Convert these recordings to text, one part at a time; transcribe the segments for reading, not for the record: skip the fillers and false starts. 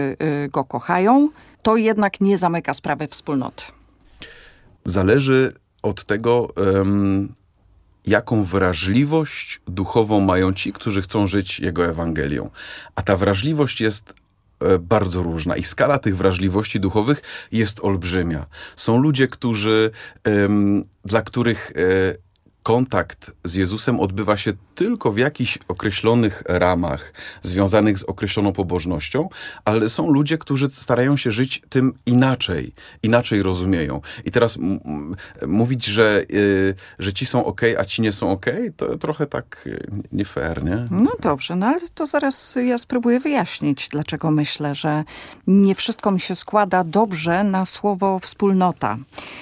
go kochają, to jednak nie zamyka sprawy wspólnoty. Zależy od tego, jaką wrażliwość duchową mają ci, którzy chcą żyć Jego Ewangelią. A ta wrażliwość jest bardzo różna i skala tych wrażliwości duchowych jest olbrzymia. Są ludzie, dla których kontakt z Jezusem odbywa się tylko w jakichś określonych ramach, związanych z określoną pobożnością, ale są ludzie, którzy starają się żyć tym inaczej rozumieją. I teraz mówić, że ci są okej, a ci nie są okej, to trochę tak nie fair, nie? No dobrze, ale to zaraz ja spróbuję wyjaśnić, dlaczego myślę, że nie wszystko mi się składa dobrze na słowo wspólnota.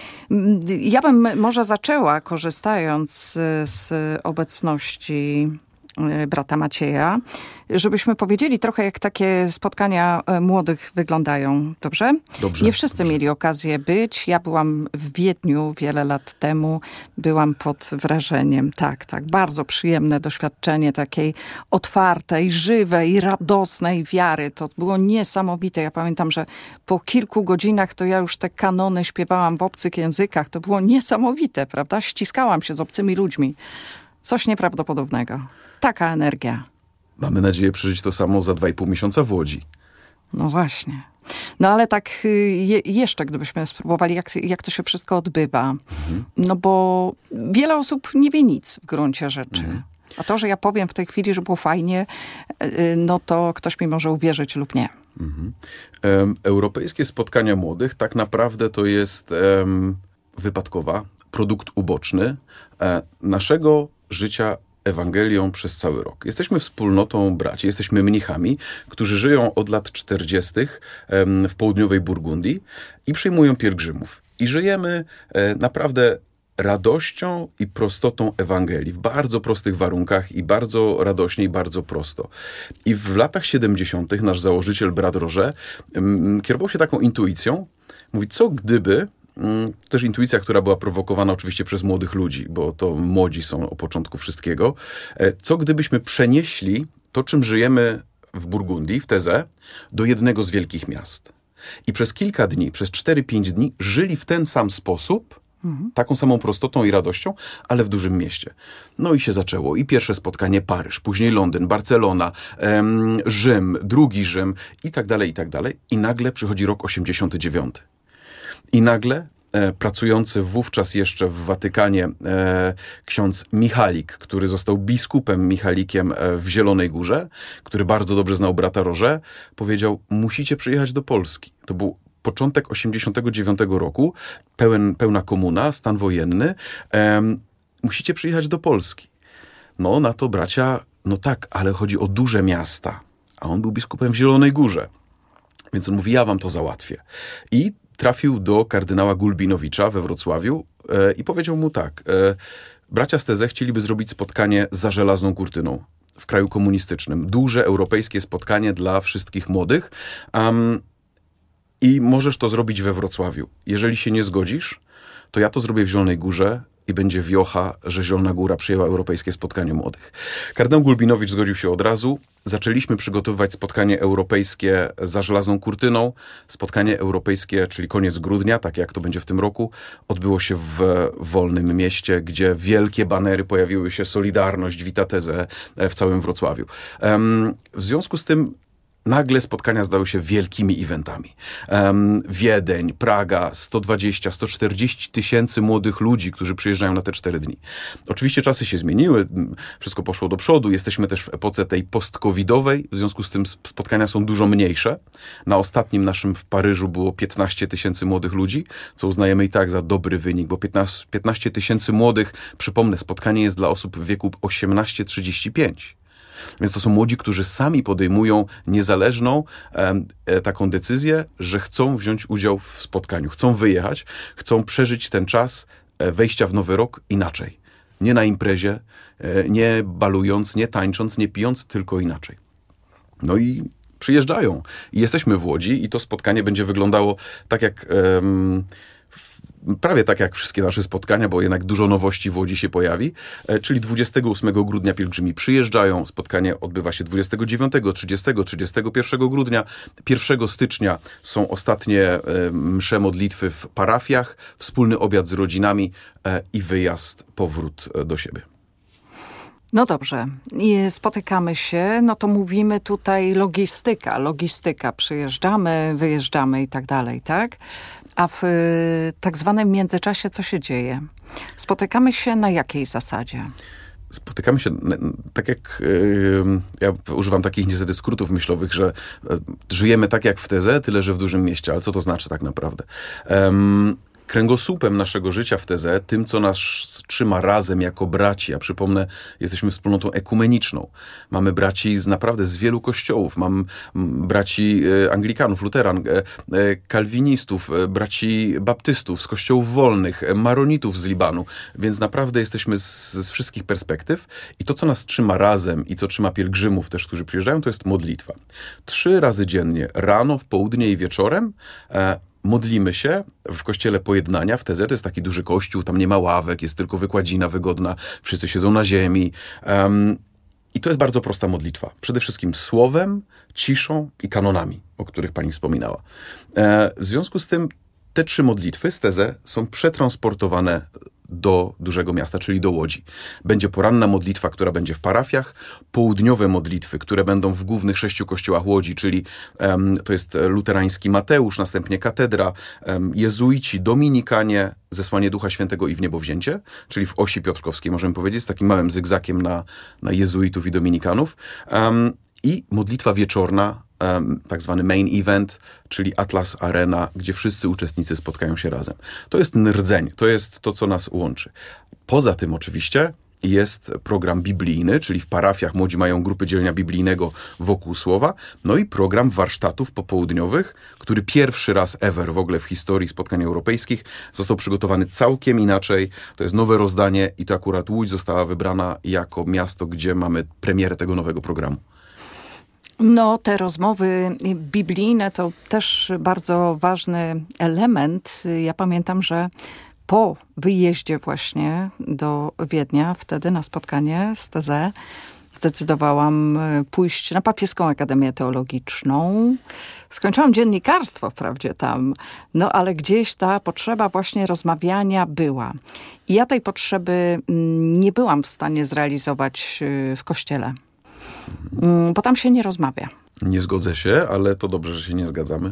Ja bym może zaczęła, korzystając z obecności brata Macieja, żebyśmy powiedzieli trochę, jak takie spotkania młodych wyglądają. Dobrze? Dobrze. Nie wszyscy mieli okazję być. Ja byłam w Wiedniu wiele lat temu. Byłam pod wrażeniem. Tak. Bardzo przyjemne doświadczenie takiej otwartej, żywej, radosnej wiary. To było niesamowite. Ja pamiętam, że po kilku godzinach to ja już te kanony śpiewałam w obcych językach. To było niesamowite, prawda? Ściskałam się z obcymi ludźmi. Coś nieprawdopodobnego. Taka energia. Mamy nadzieję przeżyć to samo za 2,5 miesiąca w Łodzi. No właśnie. No ale tak jeszcze, gdybyśmy spróbowali, jak to się wszystko odbywa. No bo wiele osób nie wie nic w gruncie rzeczy. A to, że ja powiem w tej chwili, że było fajnie, no to ktoś mi może uwierzyć lub nie. Europejskie spotkania młodych tak naprawdę to jest wypadkowa, produkt uboczny naszego życia Ewangelią przez cały rok. Jesteśmy wspólnotą braci, jesteśmy mnichami, którzy żyją od lat 40. W południowej Burgundii i przyjmują pielgrzymów. I żyjemy naprawdę radością i prostotą Ewangelii, w bardzo prostych warunkach i bardzo radośnie i bardzo prosto. I w latach 70. nasz założyciel, brat Roger, kierował się taką intuicją, mówi, co gdyby, to też intuicja, która była prowokowana oczywiście przez młodych ludzi, bo to młodzi są o początku wszystkiego. Co gdybyśmy przenieśli to, czym żyjemy w Burgundii, w Tezę, do jednego z wielkich miast. I przez kilka dni, przez 4-5 dni żyli w ten sam sposób, taką samą prostotą i radością, ale w dużym mieście. No i się zaczęło. I pierwsze spotkanie Paryż, później Londyn, Barcelona, Rzym, drugi Rzym i tak dalej, i tak dalej. I nagle przychodzi rok 89. I nagle pracujący wówczas jeszcze w Watykanie ksiądz Michalik, który został biskupem Michalikiem w Zielonej Górze, który bardzo dobrze znał brata Roger, powiedział, musicie przyjechać do Polski. To był początek 89 roku, pełna komuna, stan wojenny. Musicie przyjechać do Polski. No na to bracia, no tak, ale chodzi o duże miasta. A on był biskupem w Zielonej Górze. Więc on mówi, ja wam to załatwię. I trafił do kardynała Gulbinowicza we Wrocławiu i powiedział mu tak, bracia z TZ chcieliby zrobić spotkanie za żelazną kurtyną w kraju komunistycznym. Duże europejskie spotkanie dla wszystkich młodych i możesz to zrobić we Wrocławiu. Jeżeli się nie zgodzisz, to ja to zrobię w Zielonej Górze i będzie wiocha, że Zielona Góra przyjęła europejskie spotkanie młodych. Kardynał Gulbinowicz zgodził się od razu. Zaczęliśmy przygotowywać spotkanie europejskie za żelazną kurtyną. Spotkanie europejskie, czyli koniec grudnia, tak jak to będzie w tym roku, odbyło się w Wolnym Mieście, gdzie wielkie banery pojawiły się, Solidarność, Vita Teze w całym Wrocławiu. W związku z tym nagle spotkania zdały się wielkimi eventami. Wiedeń, Praga, 120-140 tysięcy młodych ludzi, którzy przyjeżdżają na te 4 dni. Oczywiście czasy się zmieniły, wszystko poszło do przodu, jesteśmy też w epoce tej post-covidowej, w związku z tym spotkania są dużo mniejsze. Na ostatnim naszym w Paryżu było 15 tysięcy młodych ludzi, co uznajemy i tak za dobry wynik, bo 15 tysięcy młodych, przypomnę, spotkanie jest dla osób w wieku 18-35. Więc to są młodzi, którzy sami podejmują niezależną taką decyzję, że chcą wziąć udział w spotkaniu, chcą wyjechać, chcą przeżyć ten czas wejścia w nowy rok inaczej. Nie na imprezie, nie balując, nie tańcząc, nie pijąc, tylko inaczej. No i przyjeżdżają. I jesteśmy w Łodzi i to spotkanie będzie wyglądało tak jak prawie tak jak wszystkie nasze spotkania, bo jednak dużo nowości w Łodzi się pojawi, czyli 28 grudnia pielgrzymi przyjeżdżają, spotkanie odbywa się 29, 30, 31 grudnia, 1 stycznia są ostatnie msze modlitwy w parafiach, wspólny obiad z rodzinami i wyjazd, powrót do siebie. No dobrze, i spotykamy się, no to mówimy tutaj logistyka, przyjeżdżamy, wyjeżdżamy i tak dalej, tak? A w tak zwanym międzyczasie co się dzieje? Spotykamy się na jakiej zasadzie? Spotykamy się, tak jak ja używam takich niestety skrótów myślowych, że żyjemy tak jak w Teze, tyle że w dużym mieście. Ale co to znaczy tak naprawdę? Kręgosłupem naszego życia w Teze, tym co nas trzyma razem jako braci, ja przypomnę, jesteśmy wspólnotą ekumeniczną. Mamy braci z wielu kościołów. Mam braci anglikanów, luteran, kalwinistów, braci baptystów z kościołów wolnych, maronitów z Libanu. Więc naprawdę jesteśmy z wszystkich perspektyw. I to, co nas trzyma razem i co trzyma pielgrzymów też, którzy przyjeżdżają, to jest modlitwa. 3 razy dziennie, rano, w południe i wieczorem, modlimy się w kościele Pojednania w Teze. To jest taki duży kościół, tam nie ma ławek, jest tylko wykładzina wygodna, wszyscy siedzą na ziemi. I to jest bardzo prosta modlitwa. Przede wszystkim słowem, ciszą i kanonami, o których pani wspominała. W związku z tym te 3 modlitwy z Teze są przetransportowane do dużego miasta, czyli do Łodzi. Będzie poranna modlitwa, która będzie w parafiach, południowe modlitwy, które będą w głównych 6 kościołach Łodzi, czyli to jest luterański Mateusz, następnie katedra, jezuici, dominikanie, zesłanie Ducha Świętego i wniebowzięcie, czyli w osi piotrkowskiej, możemy powiedzieć, z takim małym zygzakiem na jezuitów i dominikanów. I modlitwa wieczorna, tak zwany main event, czyli Atlas Arena, gdzie wszyscy uczestnicy spotkają się razem. To jest rdzeń, to jest to, co nas łączy. Poza tym oczywiście jest program biblijny, czyli w parafiach młodzi mają grupy dzielenia biblijnego wokół słowa, no i program warsztatów popołudniowych, który pierwszy raz ever w ogóle w historii spotkań europejskich został przygotowany całkiem inaczej. To jest nowe rozdanie i to akurat Łódź została wybrana jako miasto, gdzie mamy premierę tego nowego programu. No, te rozmowy biblijne to też bardzo ważny element. Ja pamiętam, że po wyjeździe właśnie do Wiednia, wtedy na spotkanie z Teze, zdecydowałam pójść na Papieską Akademię Teologiczną. Skończyłam dziennikarstwo wprawdzie tam, no ale gdzieś ta potrzeba właśnie rozmawiania była. I ja tej potrzeby nie byłam w stanie zrealizować w kościele. Bo tam się nie rozmawia. Nie zgodzę się, ale to dobrze, że się nie zgadzamy.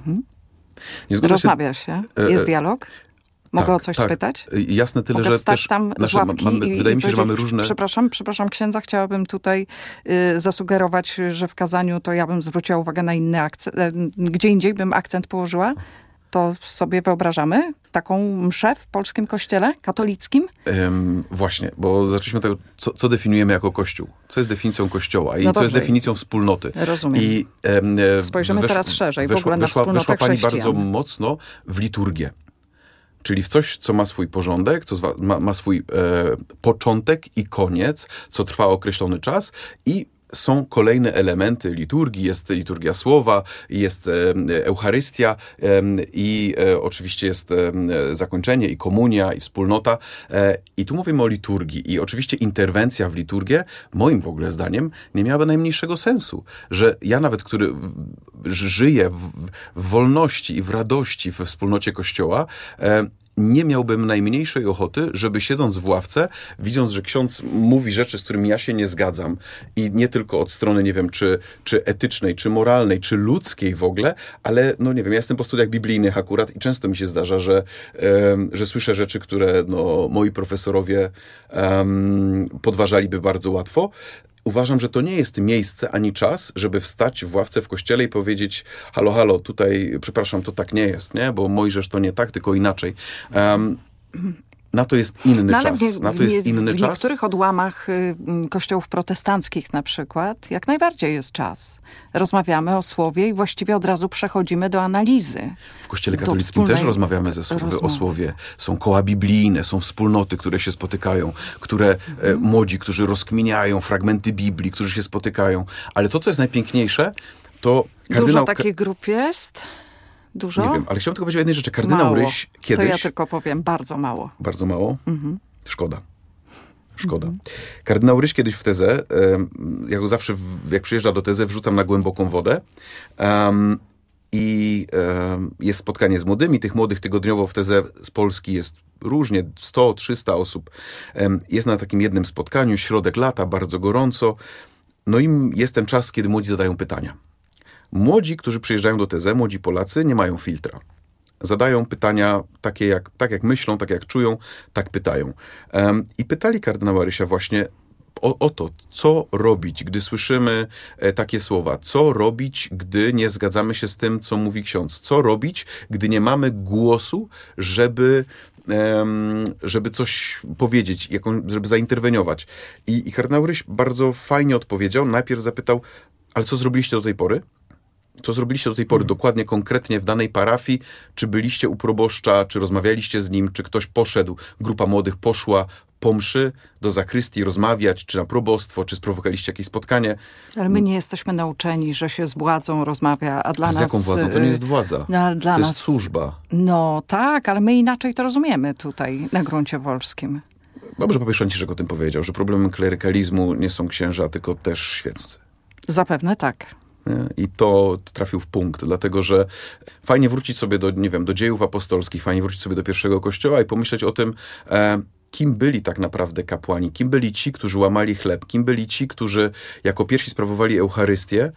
Nie rozmawia się? Jest dialog? Mogę o coś spytać? Jasne, tyle, mogę że wstać też tam z ławki wydaje mi się, że mamy różne... Przepraszam księdza, chciałabym tutaj zasugerować, że w kazaniu to ja bym zwróciła uwagę na inny akcent, gdzie indziej bym akcent położyła. To sobie wyobrażamy taką mszę w polskim kościele katolickim? Właśnie, bo zaczęliśmy od tego, co definiujemy jako Kościół. Co jest definicją Kościoła i co jest definicją wspólnoty. Rozumiem. I spojrzymy teraz szerzej w ogóle na wspólnotę weszła pani chrześcijan. bardzo mocno w liturgię. Czyli w coś, co ma swój porządek, co ma swój początek i koniec, co trwa określony czas i są kolejne elementy liturgii. Jest liturgia słowa, jest Eucharystia i oczywiście jest zakończenie i komunia i wspólnota. I tu mówimy o liturgii i oczywiście interwencja w liturgię, moim w ogóle zdaniem, nie miałaby najmniejszego sensu. Że ja nawet, który żyje w wolności i w radości we wspólnocie Kościoła, nie miałbym najmniejszej ochoty, żeby siedząc w ławce, widząc, że ksiądz mówi rzeczy, z którymi ja się nie zgadzam i nie tylko od strony, nie wiem, czy etycznej, czy moralnej, czy ludzkiej w ogóle, ale no nie wiem, ja jestem po studiach biblijnych akurat i często mi się zdarza, że słyszę rzeczy, które no, moi profesorowie podważaliby bardzo łatwo. Uważam, że to nie jest miejsce ani czas, żeby wstać w ławce w kościele i powiedzieć halo, tutaj, przepraszam, to tak nie jest, nie? Bo Mojżesz to nie tak, tylko inaczej. Na to jest inny czas. W niektórych odłamach kościołów protestanckich na przykład jak najbardziej jest czas. Rozmawiamy o słowie i właściwie od razu przechodzimy do analizy. W kościele katolickim też rozmawiamy o słowie. Są koła biblijne, są wspólnoty, które się spotykają, młodzi, którzy rozkminiają fragmenty Biblii, którzy się spotykają. Ale to, co jest najpiękniejsze, to Dużo takich grup jest? Dużo? Nie wiem, ale chciałem tylko powiedzieć o jednej rzeczy. Kardynał mało. Ryś kiedyś... To ja tylko powiem, bardzo mało. Bardzo mało? Szkoda. Kardynał Ryś kiedyś w tezę, ja go zawsze, jak przyjeżdża do tezy, wrzucam na głęboką wodę. Jest spotkanie z młodymi. Tych młodych tygodniowo w tezę z Polski jest różnie, 100-300 osób. Jest na takim jednym spotkaniu, środek lata, bardzo gorąco. No i jest ten czas, kiedy młodzi zadają pytania. Młodzi, którzy przyjeżdżają do TZ, młodzi Polacy, nie mają filtra. Zadają pytania takie tak jak myślą, tak jak czują, tak pytają. I pytali kardynała Rysia właśnie o to, co robić, gdy słyszymy takie słowa. Co robić, gdy nie zgadzamy się z tym, co mówi ksiądz. Co robić, gdy nie mamy głosu, żeby coś powiedzieć, żeby zainterweniować. I kardynał Ryś bardzo fajnie odpowiedział. Najpierw zapytał, ale co zrobiliście do tej pory? Co zrobiliście do tej pory dokładnie, konkretnie w danej parafii? Czy byliście u proboszcza, czy rozmawialiście z nim, czy ktoś poszedł, grupa młodych poszła po mszy do zakrystii rozmawiać, czy na probostwo, czy sprowokaliście jakieś spotkanie? Ale my nie jesteśmy nauczeni, że się z władzą rozmawia, a dla nas... Z jaką władzą? To nie jest władza. To jest służba. No tak, ale my inaczej to rozumiemy tutaj na gruncie polskim. Dobrze papież Franciszek o tym powiedział, że problemem klerykalizmu nie są księża, tylko też świeccy. Zapewne tak. I to trafił w punkt, dlatego że fajnie wrócić sobie do dziejów apostolskich, fajnie wrócić sobie do pierwszego kościoła i pomyśleć o tym, kim byli tak naprawdę kapłani, kim byli ci, którzy łamali chleb, kim byli ci, którzy jako pierwsi sprawowali Eucharystię.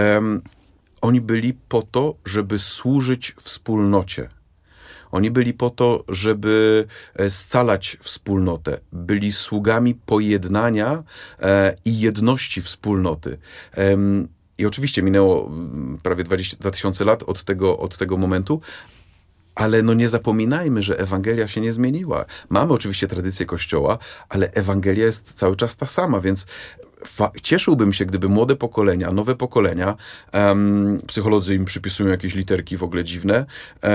Oni byli po to, żeby służyć wspólnocie. Oni byli po to, żeby scalać wspólnotę. Byli sługami pojednania i jedności wspólnoty. I oczywiście minęło prawie 2000 lat od tego momentu, ale nie zapominajmy, że Ewangelia się nie zmieniła. Mamy oczywiście tradycję Kościoła, ale Ewangelia jest cały czas ta sama, więc cieszyłbym się, gdyby młode pokolenia, nowe pokolenia, psycholodzy im przypisują jakieś literki w ogóle dziwne,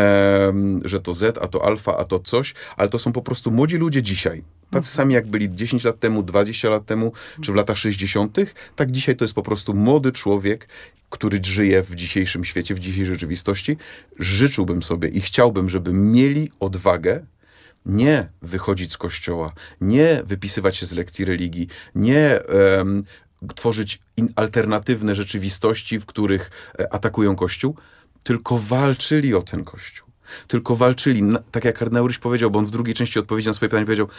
że to Z, a to alfa, a to coś, ale to są po prostu młodzi ludzie dzisiaj. Tacy sami jak byli 10 lat temu, 20 lat temu, czy w latach 60., tak dzisiaj to jest po prostu młody człowiek, który żyje w dzisiejszym świecie, w dzisiejszej rzeczywistości. Życzyłbym sobie i chciałbym, żeby mieli odwagę nie wychodzić z kościoła, nie wypisywać się z lekcji religii, nie tworzyć alternatywne rzeczywistości, w których atakują Kościół, tylko walczyli o ten Kościół. Tylko walczyli, tak jak kardynał Ryś powiedział, bo on w drugiej części odpowiedzi na swoje pytanie powiedział,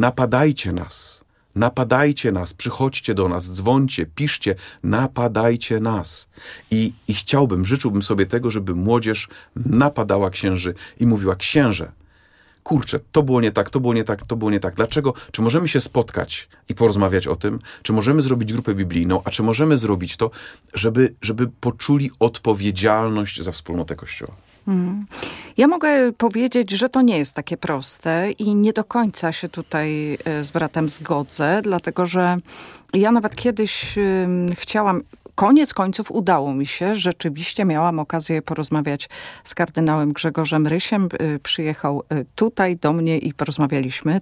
napadajcie nas, przychodźcie do nas, dzwońcie, piszcie, napadajcie nas. I życzyłbym sobie tego, żeby młodzież napadała księży i mówiła, księże, kurczę, to było nie tak, to było nie tak, to było nie tak. Dlaczego? Czy możemy się spotkać i porozmawiać o tym? Czy możemy zrobić grupę biblijną? A czy możemy zrobić to, żeby poczuli odpowiedzialność za wspólnotę Kościoła? Ja mogę powiedzieć, że to nie jest takie proste i nie do końca się tutaj z bratem zgodzę, dlatego że ja nawet kiedyś chciałam... Koniec końców udało mi się. Rzeczywiście miałam okazję porozmawiać z kardynałem Grzegorzem Rysiem. Przyjechał tutaj do mnie i porozmawialiśmy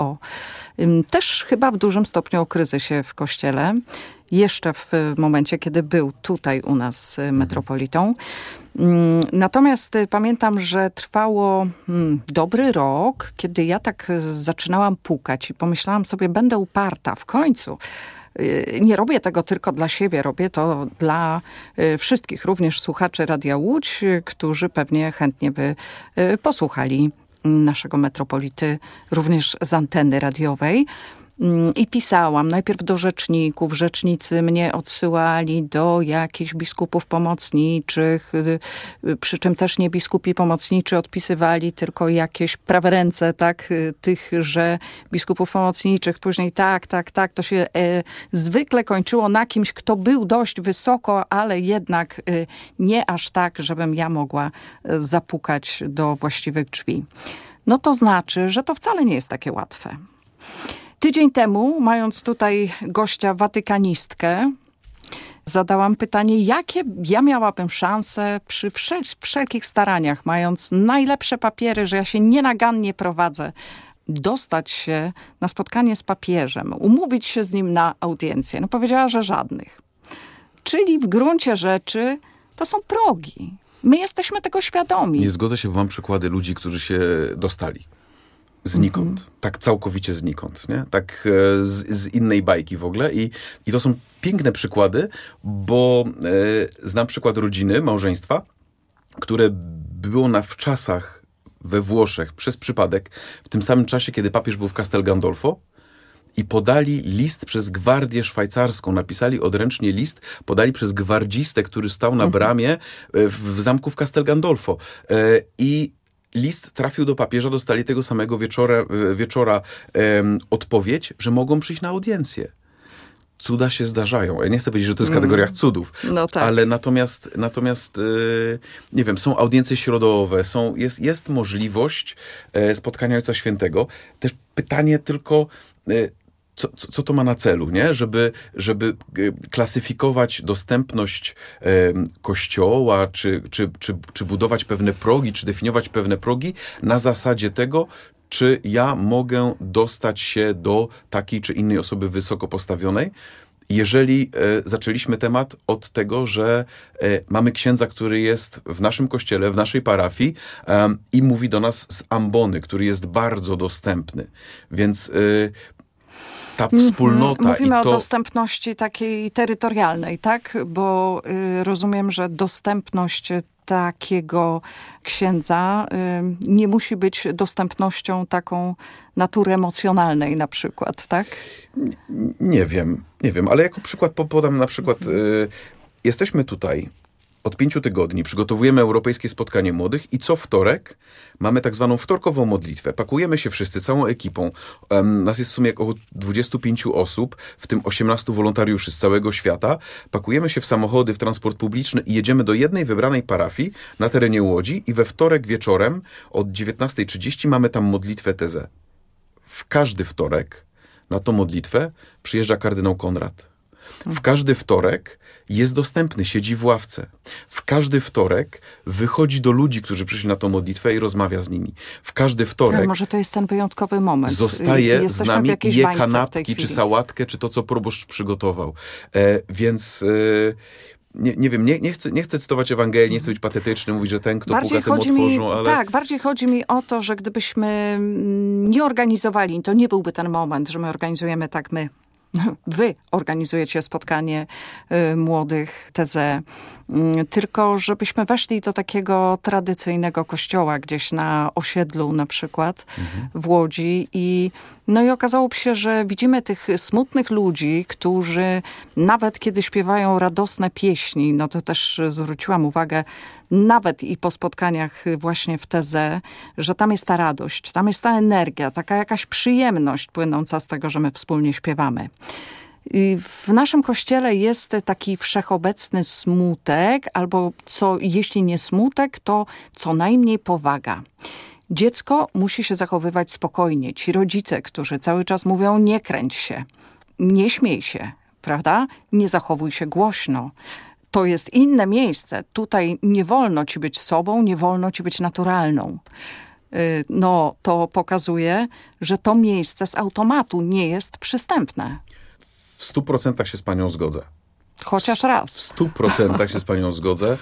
też chyba w dużym stopniu o kryzysie w Kościele. Jeszcze w momencie, kiedy był tutaj u nas metropolitą. Natomiast pamiętam, że trwało dobry rok, kiedy ja tak zaczynałam pukać i pomyślałam sobie, będę uparta w końcu. Nie robię tego tylko dla siebie, robię to dla wszystkich, również słuchaczy Radia Łódź, którzy pewnie chętnie by posłuchali naszego metropolity, również z anteny radiowej. I pisałam najpierw do rzeczników. Rzecznicy mnie odsyłali do jakichś biskupów pomocniczych, przy czym też nie biskupi pomocniczy odpisywali, tylko jakieś prawe ręce, tak, tychże biskupów pomocniczych. Później tak, to się zwykle kończyło na kimś, kto był dość wysoko, ale jednak nie aż tak, żebym ja mogła zapukać do właściwych drzwi. No to znaczy, że to wcale nie jest takie łatwe. Tydzień temu, mając tutaj gościa watykanistkę, zadałam pytanie, jakie ja miałabym szanse przy wszelkich staraniach, mając najlepsze papiery, że ja się nienagannie prowadzę, dostać się na spotkanie z papieżem, umówić się z nim na audiencję. No powiedziała, że żadnych. Czyli w gruncie rzeczy to są progi. My jesteśmy tego świadomi. Nie zgodzę się, bo mam przykłady ludzi, którzy się dostali. Znikąd. Tak całkowicie znikąd. Nie? Tak z innej bajki w ogóle. I to są piękne przykłady, bo znam przykład rodziny, małżeństwa, które było na wczasach we Włoszech przez przypadek, w tym samym czasie, kiedy papież był w Castel Gandolfo, i podali list przez gwardię szwajcarską. Napisali odręcznie list, podali przez gwardzistę, który stał na bramie w zamku w Castel Gandolfo. I list trafił do papieża, dostali tego samego wieczora odpowiedź, że mogą przyjść na audiencję. Cuda się zdarzają. Ja nie chcę powiedzieć, że to jest kategoria cudów, no tak. Ale natomiast nie wiem, są audiencje środowe, jest możliwość spotkania Ojca Świętego. Też pytanie tylko, co to ma na celu, nie? Żeby klasyfikować dostępność kościoła, czy budować pewne progi, czy definiować pewne progi na zasadzie tego, czy ja mogę dostać się do takiej czy innej osoby wysoko postawionej. Jeżeli zaczęliśmy temat od tego, że mamy księdza, który jest w naszym kościele, w naszej parafii i mówi do nas z ambony, który jest bardzo dostępny. Więc ta wspólnota Mówimy i to... o dostępności takiej terytorialnej, tak? Bo rozumiem, że dostępność takiego księdza nie musi być dostępnością taką natury emocjonalnej na przykład, tak? Nie wiem, ale jako przykład podam na przykład, jesteśmy tutaj od 5 tygodni, przygotowujemy Europejskie Spotkanie Młodych i co wtorek mamy tak zwaną wtorkową modlitwę. Pakujemy się wszyscy, całą ekipą. Nas jest w sumie około 25 osób, w tym 18 wolontariuszy z całego świata. Pakujemy się w samochody, w transport publiczny i jedziemy do jednej wybranej parafii na terenie Łodzi i we wtorek wieczorem od 19:30 mamy tam modlitwę tezę. W każdy wtorek na tą modlitwę przyjeżdża kardynał Konrad. W każdy wtorek jest dostępny, siedzi w ławce. W każdy wtorek wychodzi do ludzi, którzy przyszli na tą modlitwę i rozmawia z nimi. W każdy wtorek... Ale może to jest ten wyjątkowy moment. Zostaje z nami i je kanapki, czy sałatkę, czy to, co proboszcz przygotował. Więc... Nie wiem, nie chcę cytować Ewangelii, nie chcę być patetyczny, mówić, że ten, kto puka, temu otworzą, ale... Tak, bardziej chodzi mi o to, że gdybyśmy nie organizowali, to nie byłby ten moment, że my organizujemy tak my. Wy organizujecie spotkanie młodych TZ, tylko żebyśmy weszli do takiego tradycyjnego kościoła gdzieś na osiedlu na przykład w Łodzi i okazałoby się, że widzimy tych smutnych ludzi, którzy nawet kiedy śpiewają radosne pieśni, to też zwróciłam uwagę, nawet i po spotkaniach właśnie w TZ, że tam jest ta radość, tam jest ta energia, taka jakaś przyjemność płynąca z tego, że my wspólnie śpiewamy. I w naszym kościele jest taki wszechobecny smutek, albo jeśli nie smutek, to co najmniej powaga. Dziecko musi się zachowywać spokojnie. Ci rodzice, którzy cały czas mówią nie kręć się, nie śmiej się, prawda? Nie zachowuj się głośno. To jest inne miejsce. Tutaj nie wolno ci być sobą, nie wolno ci być naturalną. To pokazuje, że to miejsce z automatu nie jest przystępne. W 100% się z panią zgodzę. Chociaż raz. W 100% się z panią zgodzę.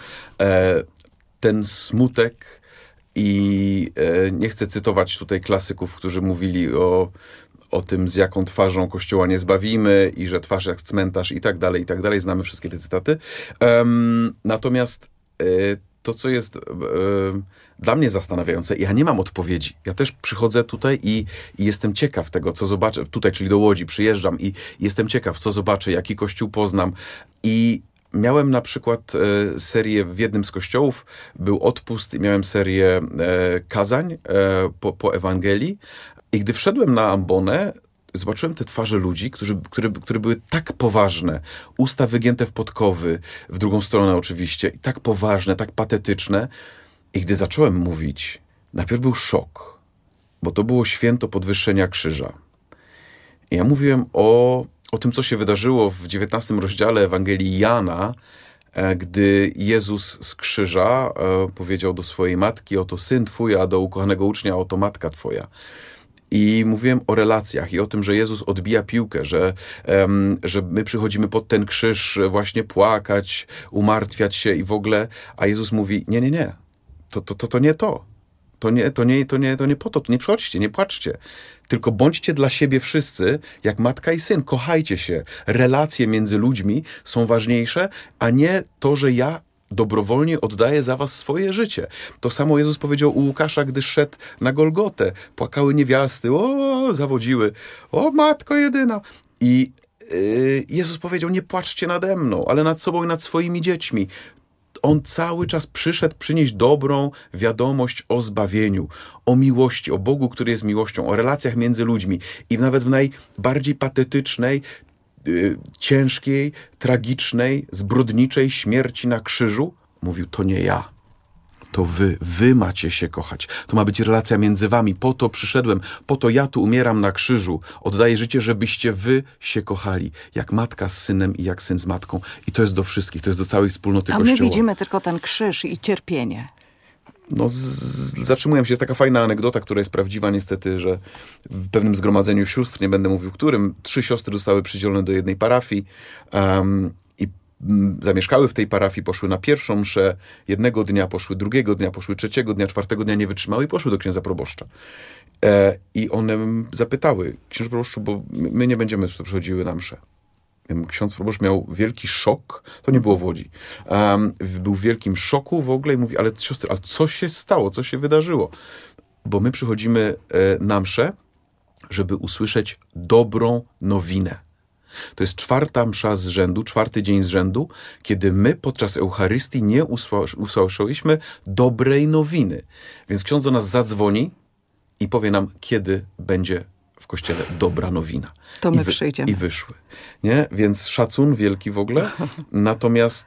Ten smutek i nie chcę cytować tutaj klasyków, którzy mówili o tym, z jaką twarzą Kościoła nie zbawimy i że twarz jak cmentarz i tak dalej, znamy wszystkie te cytaty. Natomiast to, co jest dla mnie zastanawiające, ja nie mam odpowiedzi. Ja też przychodzę tutaj i jestem ciekaw tego, co zobaczę. Tutaj, czyli do Łodzi, przyjeżdżam i jestem ciekaw, co zobaczę, jaki kościół poznam. I miałem na przykład serię w jednym z kościołów, był odpust i miałem serię kazań po Ewangelii. I gdy wszedłem na ambonę, zobaczyłem te twarze ludzi, które były tak poważne, usta wygięte w podkowy, w drugą stronę oczywiście, i tak poważne, tak patetyczne. I gdy zacząłem mówić, najpierw był szok, bo to było święto podwyższenia krzyża. I ja mówiłem o tym, co się wydarzyło w 19 rozdziale Ewangelii Jana, gdy Jezus z krzyża powiedział do swojej matki, oto syn twój, a do ukochanego ucznia, oto matka twoja. I mówiłem o relacjach i o tym, że Jezus odbija piłkę, że my przychodzimy pod ten krzyż właśnie płakać, umartwiać się i w ogóle, a Jezus mówi, nie, to nie to. To nie po to, nie przychodźcie, nie płaczcie. Tylko bądźcie dla siebie wszyscy, jak matka i syn. Kochajcie się. Relacje między ludźmi są ważniejsze, a nie to, że ja dobrowolnie oddaję za was swoje życie. To samo Jezus powiedział u Łukasza, gdy szedł na Golgotę. Płakały niewiasty, zawodziły, matko jedyna. I Jezus powiedział, nie płaczcie nade mną, ale nad sobą i nad swoimi dziećmi. On cały czas przyszedł przynieść dobrą wiadomość o zbawieniu, o miłości, o Bogu, który jest miłością, o relacjach między ludźmi. I nawet w najbardziej patetycznej, ciężkiej, tragicznej, zbrodniczej śmierci na krzyżu mówił, to nie ja. To wy macie się kochać. To ma być relacja między wami. Po to przyszedłem, po to ja tu umieram na krzyżu. Oddaję życie, żebyście wy się kochali. Jak matka z synem i jak syn z matką. I to jest do wszystkich, to jest do całej wspólnoty Kościoła. A my widzimy tylko ten krzyż i cierpienie. No, zatrzymuję się. Jest taka fajna anegdota, która jest prawdziwa niestety, że w pewnym zgromadzeniu sióstr, nie będę mówił którym, 3 siostry zostały przydzielone do jednej parafii i zamieszkały w tej parafii, poszły na pierwszą mszę, jednego dnia poszły, drugiego dnia poszły, trzeciego dnia, czwartego dnia nie wytrzymały i poszły do księdza proboszcza. I one zapytały, ksiądz proboszczu, bo my nie będziemy już przychodziły na mszę. Ksiądz proboszcz miał wielki szok, to nie było w Łodzi, był w wielkim szoku w ogóle i mówi, ale siostry, ale co się stało, co się wydarzyło? Bo my przychodzimy na mszę, żeby usłyszeć dobrą nowinę. To jest 4. msza z rzędu, 4. dzień z rzędu, kiedy my podczas Eucharystii nie usłyszałyśmy dobrej nowiny. Więc ksiądz do nas zadzwoni i powie nam, kiedy będzie w kościele dobra nowina. To my przyjdziemy. I wyszły. Nie? Więc szacun wielki w ogóle. Natomiast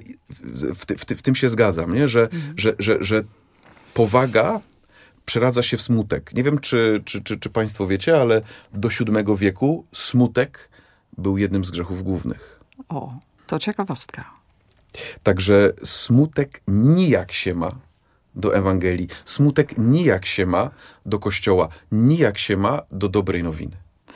w tym się zgadzam, nie? Że powaga przeradza się w smutek. Nie wiem, czy państwo wiecie, ale do VII wieku smutek był jednym z grzechów głównych. O, to ciekawostka. Także smutek nijak się ma do Ewangelii. Smutek nijak się ma do Kościoła. Nijak się ma do dobrej nowiny.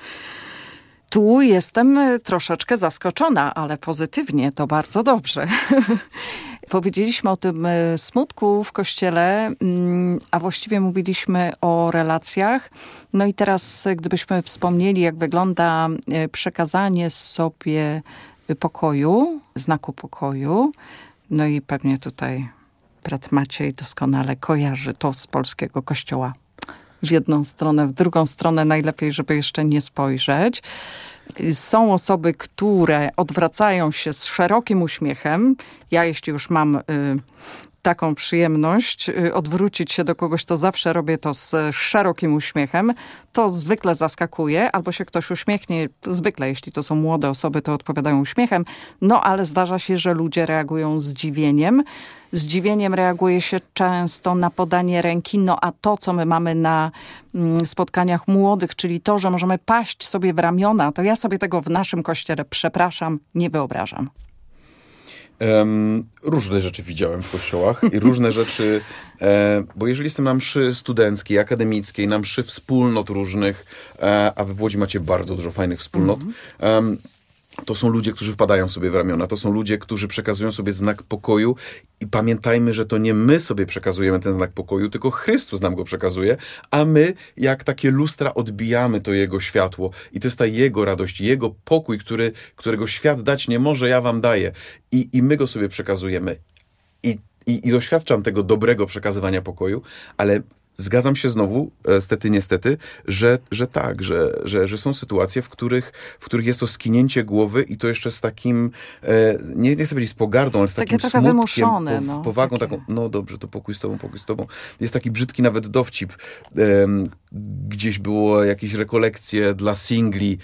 Tu jestem troszeczkę zaskoczona, ale pozytywnie, to bardzo dobrze. Powiedzieliśmy o tym smutku w Kościele, a właściwie mówiliśmy o relacjach. No i teraz, gdybyśmy wspomnieli, jak wygląda przekazanie sobie pokoju, znaku pokoju, no i pewnie tutaj brat Maciej doskonale kojarzy to z polskiego Kościoła. W jedną stronę, w drugą stronę najlepiej, żeby jeszcze nie spojrzeć. Są osoby, które odwracają się z szerokim uśmiechem. Ja jeśli już mam taką przyjemność odwrócić się do kogoś, to zawsze robię to z szerokim uśmiechem. To zwykle zaskakuje, albo się ktoś uśmiechnie. Zwykle, jeśli to są młode osoby, to odpowiadają uśmiechem. No, ale zdarza się, że ludzie reagują zdziwieniem. Zdziwieniem reaguje się często na podanie ręki. No, a to, co my mamy na spotkaniach młodych, czyli to, że możemy paść sobie w ramiona, to ja sobie tego w naszym kościele, przepraszam, nie wyobrażam. Różne rzeczy widziałem w kościołach i różne rzeczy, bo jeżeli jestem na mszy studenckiej, akademickiej, na mszy wspólnot różnych, a wy w Łodzi macie bardzo dużo fajnych wspólnot, to są ludzie, którzy wpadają sobie w ramiona, to są ludzie, którzy przekazują sobie znak pokoju i pamiętajmy, że to nie my sobie przekazujemy ten znak pokoju, tylko Chrystus nam go przekazuje, a my jak takie lustra odbijamy to Jego światło i to jest ta Jego radość, Jego pokój, którego świat dać nie może, ja wam daję i my go sobie przekazujemy i doświadczam tego dobrego przekazywania pokoju, ale zgadzam się znowu, niestety, że tak, że są sytuacje, w których jest to skinięcie głowy i to jeszcze z takim, nie chcę powiedzieć z pogardą, ale z takim smutkiem, wymuszone, powagą taką, no dobrze, to pokój z tobą. Jest taki brzydki nawet dowcip. Gdzieś było jakieś rekolekcje dla singli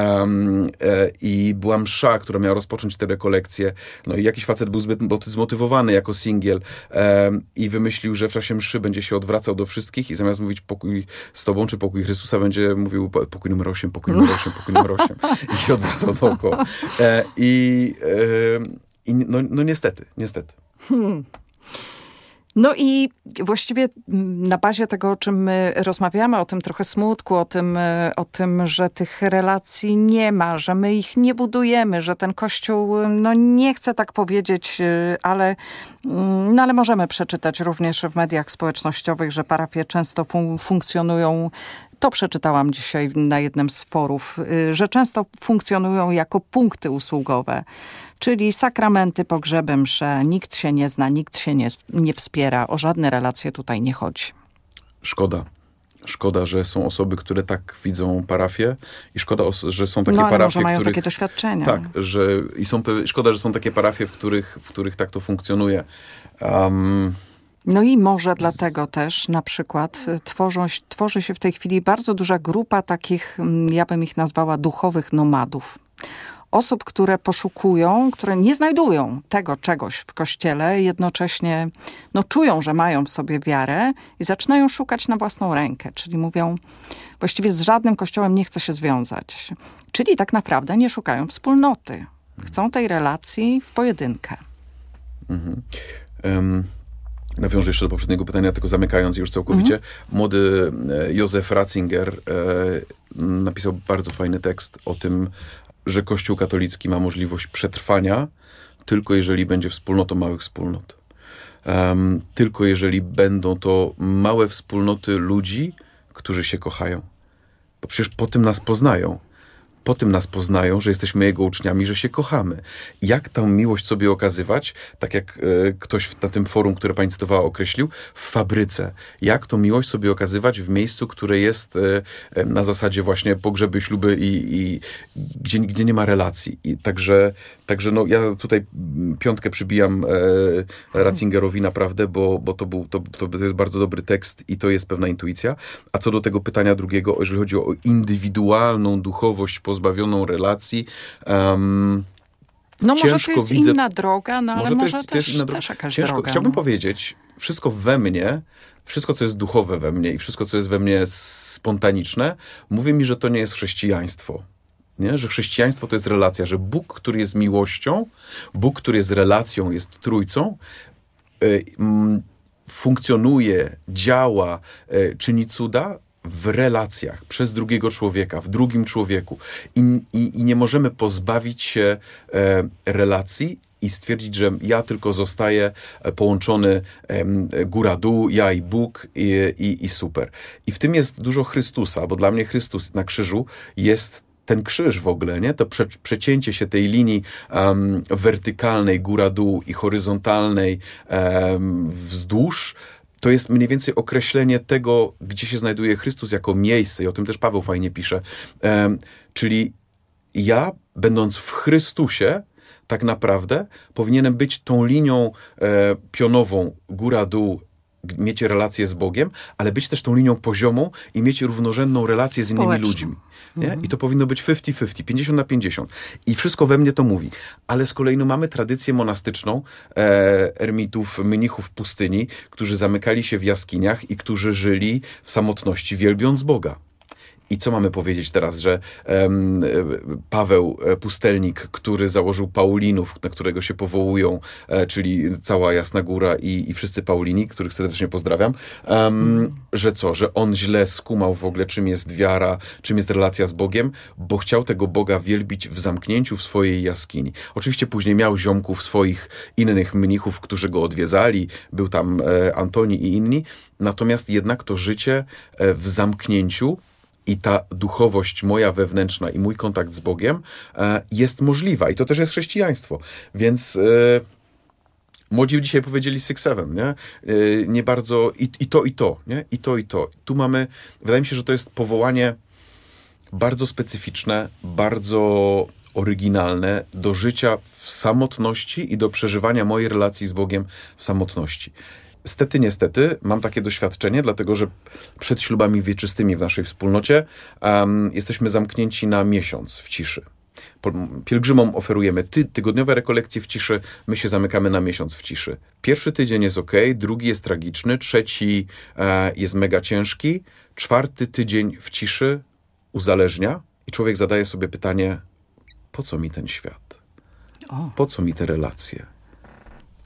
i była msza, która miała rozpocząć te rekolekcje. No i jakiś facet był zbyt zmotywowany jako singiel i wymyślił, że w czasie mszy będzie się odwracał do wszystkich i zamiast mówić pokój z tobą, czy pokój Chrystusa, będzie mówił pokój numer 8, pokój numer 8, pokój numer 8 i się odwracał dookoła. No niestety. No i właściwie na bazie tego, o czym my rozmawiamy, o tym trochę smutku, o tym, że tych relacji nie ma, że my ich nie budujemy, że ten Kościół, no nie chcę tak powiedzieć, ale możemy przeczytać również w mediach społecznościowych, że parafie często funkcjonują. To przeczytałam dzisiaj na jednym z forów, że często funkcjonują jako punkty usługowe, czyli sakramenty, pogrzeby, msze. Nikt się nie zna, nikt się nie wspiera. O żadne relacje tutaj nie chodzi. Szkoda. Szkoda, że są osoby, które tak widzą parafię i szkoda, że są takie ale parafie, może mają których, takie doświadczenia. Tak, szkoda, że są takie parafie, w których tak to funkcjonuje. No i może dlatego też na przykład tworzy się w tej chwili bardzo duża grupa takich, ja bym ich nazwała duchowych nomadów. Osób, które poszukują, które nie znajdują tego czegoś w Kościele, jednocześnie czują, że mają w sobie wiarę i zaczynają szukać na własną rękę. Czyli mówią, właściwie z żadnym Kościołem nie chcę się związać. Czyli tak naprawdę nie szukają wspólnoty. Chcą tej relacji w pojedynkę. Nawiążę jeszcze do poprzedniego pytania, tylko zamykając już całkowicie. Młody Józef Ratzinger napisał bardzo fajny tekst o tym, że Kościół katolicki ma możliwość przetrwania tylko jeżeli będzie wspólnotą małych wspólnot. Tylko jeżeli będą to małe wspólnoty ludzi, którzy się kochają. Bo przecież po tym nas poznają. Po tym nas poznają, że jesteśmy Jego uczniami, że się kochamy. Jak tę miłość sobie okazywać, tak jak ktoś na tym forum, które pani cytowała, określił, w fabryce. Jak tą miłość sobie okazywać w miejscu, które jest na zasadzie właśnie pogrzeby, śluby i gdzie nie ma relacji. I także ja tutaj piątkę przybijam Ratzingerowi naprawdę, bo to jest bardzo dobry tekst i to jest pewna intuicja. A co do tego pytania drugiego, jeżeli chodzi o indywidualną duchowość pozbawioną relacji, może to jest inna droga, ale może to jest też jakaś droga. Chciałbym powiedzieć, wszystko we mnie, wszystko, co jest duchowe we mnie i wszystko, co jest we mnie spontaniczne, mówi mi, że to nie jest chrześcijaństwo. Nie? Że chrześcijaństwo to jest relacja, że Bóg, który jest miłością, Bóg, który jest relacją, jest trójcą, funkcjonuje, działa, czyni cuda w relacjach, przez drugiego człowieka, w drugim człowieku. I nie możemy pozbawić się relacji i stwierdzić, że ja tylko zostaję połączony góra-dół, ja i Bóg i super. I w tym jest dużo Chrystusa, bo dla mnie Chrystus na krzyżu jest ten krzyż w ogóle, nie? To przecięcie się tej linii wertykalnej góra-dół i horyzontalnej wzdłuż, to jest mniej więcej określenie tego, gdzie się znajduje Chrystus jako miejsce. I o tym też Paweł fajnie pisze. Czyli ja, będąc w Chrystusie, tak naprawdę powinienem być tą linią pionową góra-dół, mieć relację z Bogiem, ale być też tą linią poziomą i mieć równorzędną relację z innymi ludźmi. Nie? I to powinno być 50-50, 50/50. I wszystko we mnie to mówi. Ale z kolei mamy tradycję monastyczną ermitów, mnichów pustyni, którzy zamykali się w jaskiniach i którzy żyli w samotności, wielbiąc Boga. I co mamy powiedzieć teraz, że Paweł, pustelnik, który założył Paulinów, na którego się powołują, czyli cała Jasna Góra i wszyscy Paulini, których serdecznie pozdrawiam, że co? Że on źle skumał w ogóle, czym jest wiara, czym jest relacja z Bogiem, bo chciał tego Boga wielbić w zamknięciu w swojej jaskini. Oczywiście później miał ziomków swoich, innych mnichów, którzy go odwiedzali, był tam Antoni i inni, natomiast jednak to życie w zamknięciu i ta duchowość moja wewnętrzna i mój kontakt z Bogiem jest możliwa. I to też jest chrześcijaństwo. Więc młodzi dzisiaj powiedzieli 6-7, nie? Nie bardzo i to, nie? I to. Tu mamy, wydaje mi się, że to jest powołanie bardzo specyficzne, bardzo oryginalne do życia w samotności i do przeżywania mojej relacji z Bogiem w samotności. Niestety, mam takie doświadczenie, dlatego że przed ślubami wieczystymi w naszej wspólnocie jesteśmy zamknięci na miesiąc w ciszy. Pielgrzymom oferujemy tygodniowe rekolekcje w ciszy, my się zamykamy na miesiąc w ciszy. Pierwszy tydzień jest ok, drugi jest tragiczny, trzeci jest mega ciężki, czwarty tydzień w ciszy uzależnia i człowiek zadaje sobie pytanie, po co mi ten świat? Po co mi te relacje?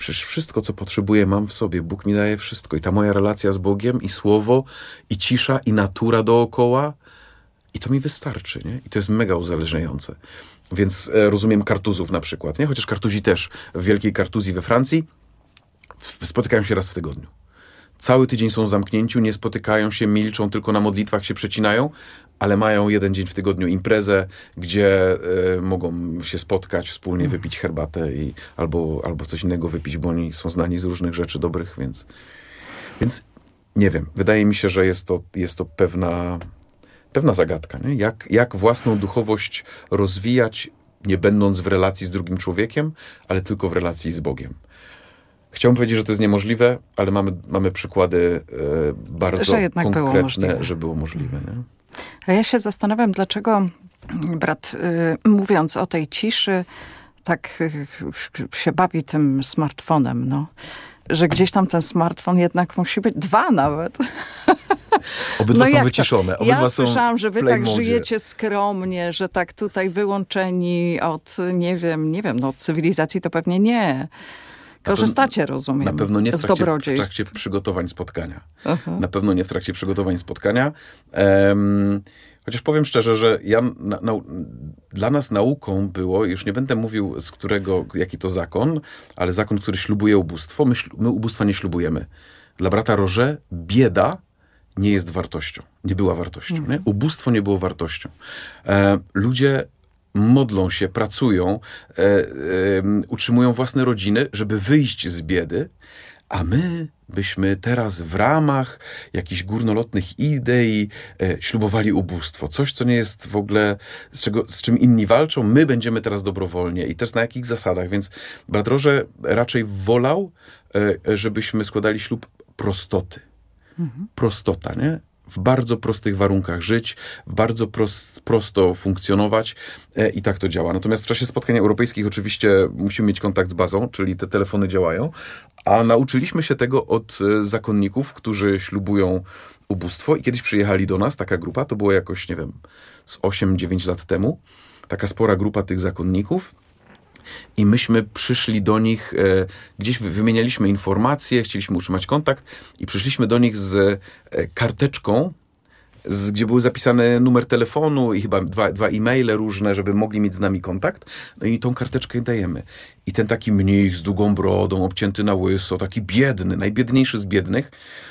Przecież wszystko, co potrzebuję, mam w sobie. Bóg mi daje wszystko. I ta moja relacja z Bogiem, i słowo, i cisza, i natura dookoła. I to mi wystarczy, nie? I to jest mega uzależniające. Więc rozumiem Kartuzów na przykład, nie? Chociaż Kartuzi też w Wielkiej Kartuzji we Francji spotykają się raz w tygodniu. Cały tydzień są w zamknięciu, nie spotykają się, milczą, tylko na modlitwach się przecinają, ale mają jeden dzień w tygodniu imprezę, gdzie mogą się spotkać, wspólnie wypić herbatę albo coś innego wypić, bo oni są znani z różnych rzeczy dobrych, więc nie wiem. Wydaje mi się, że jest to pewna zagadka, nie? Jak własną duchowość rozwijać, nie będąc w relacji z drugim człowiekiem, ale tylko w relacji z Bogiem. Chciałbym powiedzieć, że to jest niemożliwe, ale mamy przykłady bardzo konkretne, że było możliwe. Nie? A ja się zastanawiam, dlaczego brat, mówiąc o tej ciszy, tak się bawi tym smartfonem, no. Że gdzieś tam ten smartfon jednak musi być, 2 nawet. Obydwa są wyciszone. Ja słyszałam, że wy tak żyjecie skromnie, że tak tutaj wyłączeni od, nie wiem, od cywilizacji to pewnie nie. Korzystacie, rozumiem, na pewno nie z dobrodziejstw. W trakcie przygotowań spotkania. Na pewno nie w trakcie przygotowań spotkania. Chociaż powiem szczerze, że dla nas nauką było, już nie będę mówił jaki to zakon, ale zakon, który ślubuje ubóstwo. My ubóstwa nie ślubujemy. Dla brata Roger bieda nie jest wartością. Nie była wartością. Nie? Ubóstwo nie było wartością. Ludzie modlą się, pracują, utrzymują własne rodziny, żeby wyjść z biedy, a my byśmy teraz w ramach jakichś górnolotnych idei ślubowali ubóstwo. Coś, co nie jest w ogóle, z czym inni walczą, my będziemy teraz dobrowolnie i też na jakich zasadach. Więc brat Roger raczej wolał, żebyśmy składali ślub prostoty. Prostota, nie? W bardzo prostych warunkach żyć, w bardzo prosto funkcjonować i tak to działa. Natomiast w czasie spotkań europejskich oczywiście musimy mieć kontakt z bazą, czyli te telefony działają, a nauczyliśmy się tego od zakonników, którzy ślubują ubóstwo i kiedyś przyjechali do nas, taka grupa, to było jakoś, nie wiem, z 8-9 lat temu, taka spora grupa tych zakonników. I myśmy przyszli do nich, gdzieś wymienialiśmy informacje, chcieliśmy utrzymać kontakt i przyszliśmy do nich z karteczką, gdzie były zapisane numer telefonu i chyba dwa e-maile różne, żeby mogli mieć z nami kontakt. No i tą karteczkę dajemy. I ten taki mnich z długą brodą, obcięty na łyso, taki biedny, najbiedniejszy z biednych,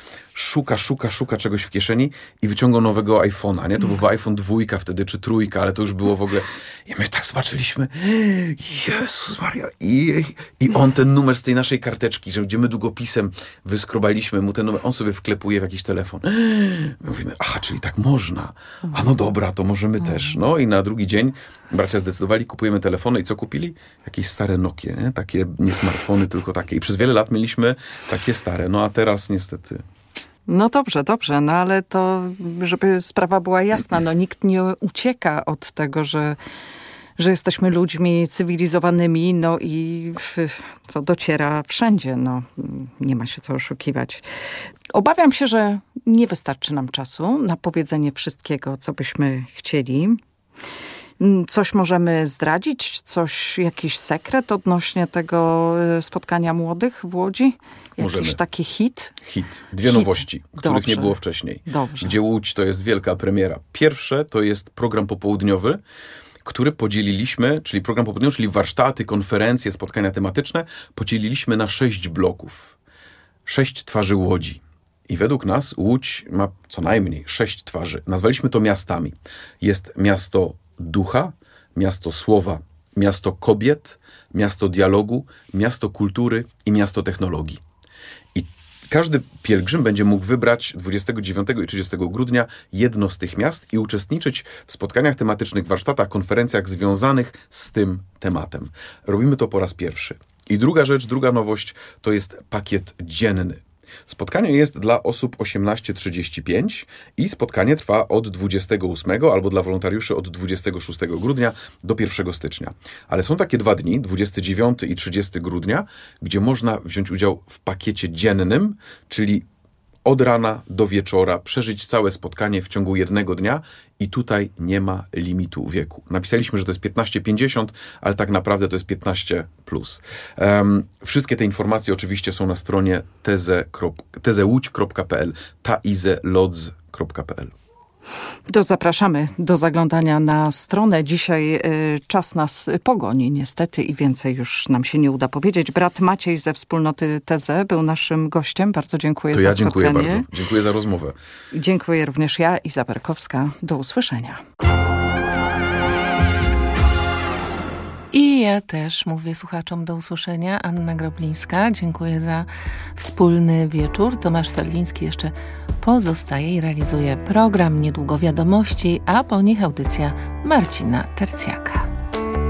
szuka czegoś w kieszeni i wyciągał nowego iPhone'a, nie? To był iPhone 2 wtedy, czy 3, ale to już było w ogóle... I my tak zobaczyliśmy, Jezus Maria, i on ten numer z tej naszej karteczki, gdzie my długopisem wyskrobaliśmy mu ten numer, on sobie wklepuje w jakiś telefon. My mówimy, aha, czyli tak można. A no dobra, to możemy też. No i na drugi dzień bracia zdecydowali, kupujemy telefony i co kupili? Jakieś stare Nokie, nie? Takie nie smartfony, tylko takie. I przez wiele lat mieliśmy takie stare, no a teraz niestety... No dobrze, no ale to, żeby sprawa była jasna, no nikt nie ucieka od tego, że jesteśmy ludźmi cywilizowanymi, no i to dociera wszędzie, no nie ma się co oszukiwać. Obawiam się, że nie wystarczy nam czasu na powiedzenie wszystkiego, co byśmy chcieli. Coś możemy zdradzić? Jakiś sekret odnośnie tego spotkania młodych w Łodzi? Jakiś taki hit? Dwie nowości, których nie było wcześniej. Dobrze. Gdzie Łódź to jest wielka premiera. Pierwsze to jest program popołudniowy, który podzieliliśmy, czyli warsztaty, konferencje, spotkania tematyczne, podzieliliśmy na 6 bloków. 6 twarzy Łodzi. I według nas Łódź ma co najmniej 6 twarzy. Nazwaliśmy to miastami. Jest miasto ducha, miasto słowa, miasto kobiet, miasto dialogu, miasto kultury i miasto technologii. I każdy pielgrzym będzie mógł wybrać 29 i 30 grudnia jedno z tych miast i uczestniczyć w spotkaniach tematycznych, warsztatach, konferencjach związanych z tym tematem. Robimy to po raz pierwszy. I druga nowość to jest pakiet dzienny. Spotkanie jest dla osób 18-35 i spotkanie trwa od 28 albo dla wolontariuszy od 26 grudnia do 1 stycznia. Ale są takie 2 dni, 29 i 30 grudnia, gdzie można wziąć udział w pakiecie dziennym, czyli od rana do wieczora, przeżyć całe spotkanie w ciągu jednego dnia i tutaj nie ma limitu wieku. Napisaliśmy, że to jest 15-50, ale tak naprawdę to jest 15+. Wszystkie te informacje oczywiście są na stronie tezeuć.pl, taizelodz.pl. Zapraszamy do zaglądania na stronę. Dzisiaj czas nas pogoni niestety i więcej już nam się nie uda powiedzieć. Brat Maciej ze wspólnoty Teze był naszym gościem. Bardzo dziękuję za spotkanie. Dziękuję bardzo. Dziękuję za rozmowę. Dziękuję również ja, Iza Berkowska. Do usłyszenia. I ja też mówię słuchaczom do usłyszenia. Anna Groblińska. Dziękuję za wspólny wieczór. Tomasz Ferliński jeszcze pozostaje i realizuje program. Niedługo wiadomości, a po nich audycja Marcina Tercjaka.